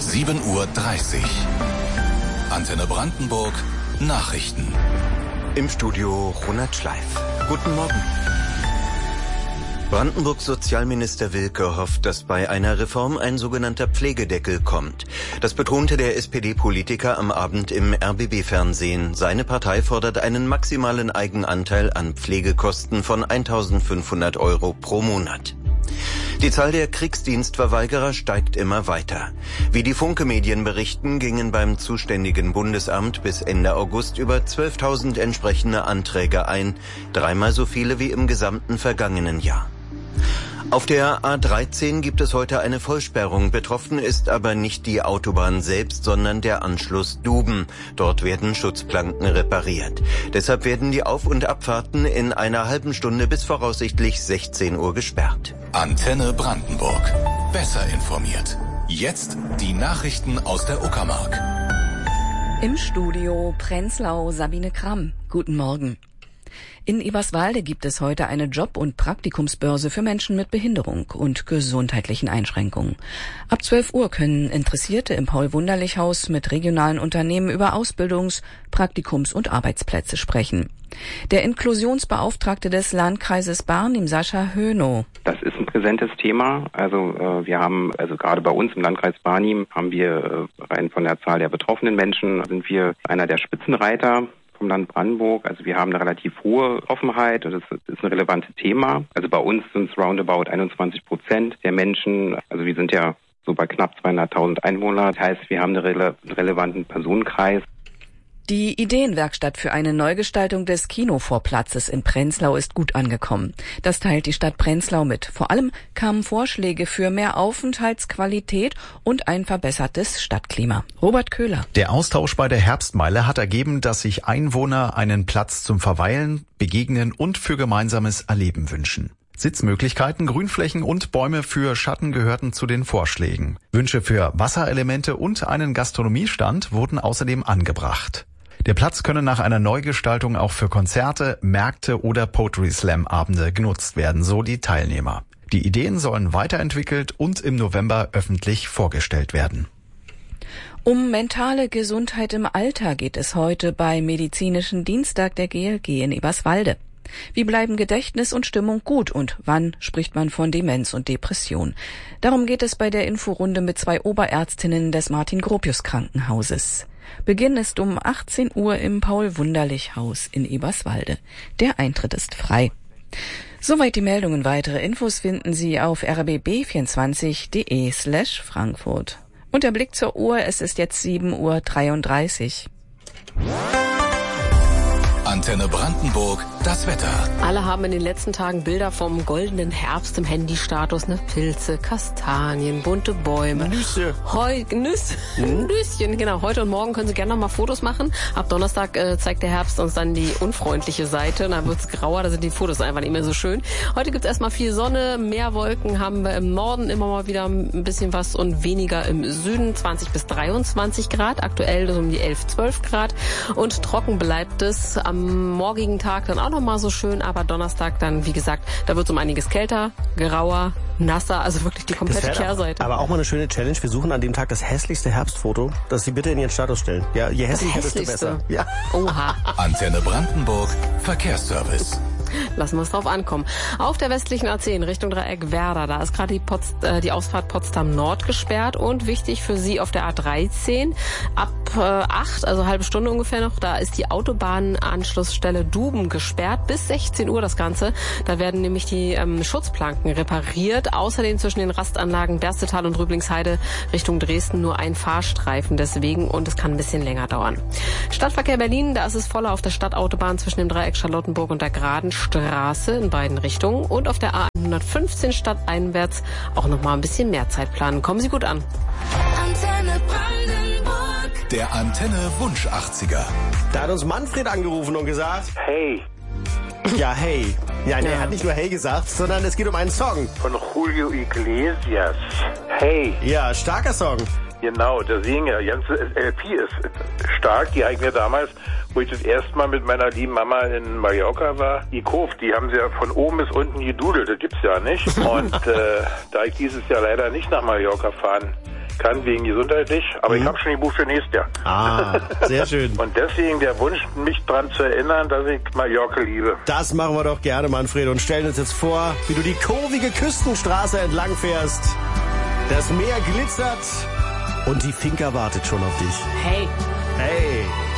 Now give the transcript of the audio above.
7:30 Uhr. Antenne Brandenburg Nachrichten. Im Studio Ronald Schleif. Guten Morgen. Brandenburgs Sozialminister Wilke hofft, dass bei einer Reform ein sogenannter Pflegedeckel kommt. Das betonte der SPD-Politiker am Abend im RBB-Fernsehen. Seine Partei fordert einen maximalen Eigenanteil an Pflegekosten von 1.500 € pro Monat. Die Zahl der Kriegsdienstverweigerer steigt immer weiter. Wie die Funke-Medien berichten, gingen beim zuständigen Bundesamt bis Ende August über 12.000 entsprechende Anträge ein, 3-mal so viele wie im gesamten vergangenen Jahr. Auf der A13 gibt es heute eine Vollsperrung. Betroffen ist aber nicht die Autobahn selbst, sondern der Anschluss Duben. Dort werden Schutzplanken repariert. Deshalb werden die Auf- und Abfahrten in einer halben Stunde bis voraussichtlich 16 Uhr gesperrt. Antenne Brandenburg. Besser informiert. Jetzt die Nachrichten aus der Uckermark. Im Studio Prenzlau Sabine Kramm. Guten Morgen. In Eberswalde gibt es heute eine Job- und Praktikumsbörse für Menschen mit Behinderung und gesundheitlichen Einschränkungen. Ab 12 Uhr können Interessierte im Paul-Wunderlich-Haus mit regionalen Unternehmen über Ausbildungs-, Praktikums- und Arbeitsplätze sprechen. Der Inklusionsbeauftragte des Landkreises Barnim, Sascha Hönow. Das ist ein präsentes Thema. Wir haben gerade bei uns im Landkreis Barnim haben wir rein von der Zahl der betroffenen Menschen sind wir einer der Spitzenreiter vom Land Brandenburg. Also wir haben eine relativ hohe Offenheit und das ist ein relevantes Thema. Also bei uns sind es roundabout 21% der Menschen. Also wir sind ja so bei knapp 200.000 Einwohnern. Das heißt, wir haben einen relevanten Personenkreis. Die Ideenwerkstatt für eine Neugestaltung des Kinovorplatzes in Prenzlau ist gut angekommen. Das teilt die Stadt Prenzlau mit. Vor allem kamen Vorschläge für mehr Aufenthaltsqualität und ein verbessertes Stadtklima. Robert Köhler. Der Austausch bei der Herbstmeile hat ergeben, dass sich Einwohner einen Platz zum Verweilen, Begegnen und für gemeinsames Erleben wünschen. Sitzmöglichkeiten, Grünflächen und Bäume für Schatten gehörten zu den Vorschlägen. Wünsche für Wasserelemente und einen Gastronomiestand wurden außerdem angebracht. Der Platz könne nach einer Neugestaltung auch für Konzerte, Märkte oder Poetry Slam Abende genutzt werden, so die Teilnehmer. Die Ideen sollen weiterentwickelt und im November öffentlich vorgestellt werden. Um mentale Gesundheit im Alter geht es heute beim Medizinischen Dienstag der GLG in Eberswalde. Wie bleiben Gedächtnis und Stimmung gut und wann spricht man von Demenz und Depression? Darum geht es bei der Inforunde mit 2 Oberärztinnen des Martin-Gropius-Krankenhauses. Beginn ist um 18 Uhr im Paul-Wunderlich-Haus in Eberswalde. Der Eintritt ist frei. Soweit die Meldungen. Weitere Infos finden Sie auf rbb24.de/Frankfurt. Und der Blick zur Uhr, es ist jetzt 7:33 Uhr. Antenne Brandenburg, das Wetter. Alle haben in den letzten Tagen Bilder vom goldenen Herbst im Handystatus, Pilze, Kastanien, bunte Bäume. Nüsse. Nüsschen, genau. Heute und morgen können Sie gerne noch mal Fotos machen. Ab Donnerstag zeigt der Herbst uns dann die unfreundliche Seite. Da wird's grauer, da sind die Fotos einfach nicht mehr so schön. Heute gibt's erstmal viel Sonne, mehr Wolken haben wir im Norden immer mal wieder ein bisschen was und weniger im Süden, 20 bis 23 Grad. Aktuell so um die 11, 12 Grad. Und trocken bleibt es. Am morgigen Tag dann auch noch mal so schön, aber Donnerstag dann, wie gesagt, da wird es um einiges kälter, grauer, nasser, also wirklich die komplette Kehrseite. Aber auch mal eine schöne Challenge. Wir suchen an dem Tag das hässlichste Herbstfoto, das Sie bitte in Ihren Status stellen. Ja, je hässlicher, desto besser. Ja. Oha. Antenne Brandenburg, Verkehrsservice. Lassen wir es drauf ankommen. Auf der westlichen A10 in Richtung Dreieck Werder, da ist gerade die Ausfahrt Potsdam Nord gesperrt und wichtig für Sie auf der A13 ab 8, also halbe Stunde ungefähr noch, da ist die Autobahnanschlussstelle Duben gesperrt bis 16 Uhr das Ganze. Da werden nämlich die Schutzplanken repariert. Außerdem zwischen den Rastanlagen Berstetal und Rüblingsheide Richtung Dresden nur ein Fahrstreifen deswegen und es kann ein bisschen länger dauern. Stadtverkehr Berlin, da ist es voller auf der Stadtautobahn zwischen dem Dreieck Charlottenburg und der Geraden Straße in beiden Richtungen und auf der A115 stadteinwärts auch noch mal ein bisschen mehr Zeit planen. Kommen Sie gut an. Antenne Brandenburg. Der Antenne Wunsch 80er. Da hat uns Manfred angerufen und gesagt, Hey. Ja, hey. Ja, nee, er hat nicht nur hey gesagt, sondern es geht um einen Song. Von Julio Iglesias. Hey. Ja, starker Song. Genau, der Sänger, die ganze LP ist stark. Die habe ich mir damals, wo ich das erste Mal mit meiner lieben Mama in Mallorca war, gekauft. Die haben sie ja von oben bis unten gedudelt, das gibt's ja nicht. Und da ich dieses Jahr leider nicht nach Mallorca fahren kann, wegen gesundheitlich. Aber ich habe schon gebucht für nächstes Jahr. Ah, sehr schön. Und deswegen der Wunsch, mich daran zu erinnern, dass ich Mallorca liebe. Das machen wir doch gerne, Manfred, und stellen uns jetzt vor, wie du die kurvige Küstenstraße entlang fährst. Das Meer glitzert und die Finca wartet schon auf dich. Hey. Hey.